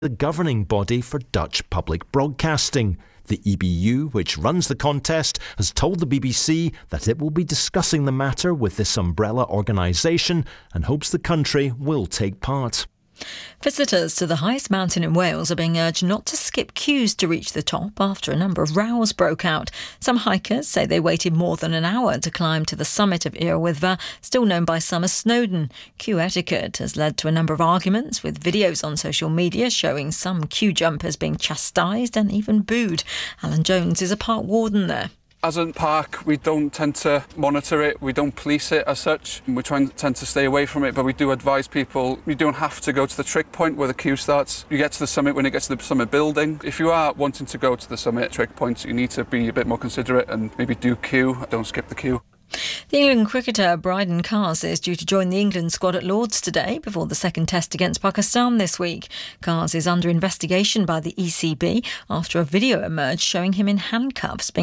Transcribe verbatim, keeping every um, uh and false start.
the governing body for Dutch public broadcasting. The E B U, which runs the contest, has told the B B C that it will be discussing the matter with this umbrella organisation and hopes the country will take part. Visitors to the highest mountain in Wales are being urged not to skip queues to reach the top after a number of rows broke out. Some hikers say they waited more than an hour to climb to the summit of Ir Wyddfa, still known by some as Snowdon. Queue etiquette has led to a number of arguments, with videos on social media showing some queue jumpers being chastised and even booed. Alan Jones is a park warden there. As a park, we don't tend to monitor it, we don't police it as such. We try and tend to stay away from it, but we do advise people you don't have to go to the trick point where the queue starts. You get to the summit when you get to the summit building. If you are wanting to go to the summit trick point, you need to be a bit more considerate and maybe do queue, don't skip the queue. The England cricketer Bryden Carrs is due to join the England squad at Lords today before the second test against Pakistan this week. Carrs is under investigation by the E C B after a video emerged showing him in handcuffs being